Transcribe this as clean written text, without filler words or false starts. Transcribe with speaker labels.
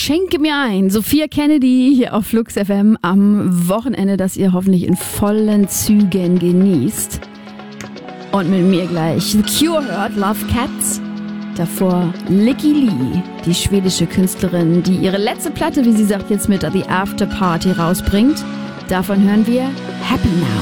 Speaker 1: Schenke mir ein. Sophia Kennedy hier auf Flux FM am Wochenende, das ihr hoffentlich in vollen Zügen genießt. Und mit mir gleich The Cure hört, Love Cats. Davor Lykke Li, die schwedische Künstlerin, die ihre letzte Platte, wie sie sagt, jetzt mit The After Party rausbringt. Davon hören wir Happy Now.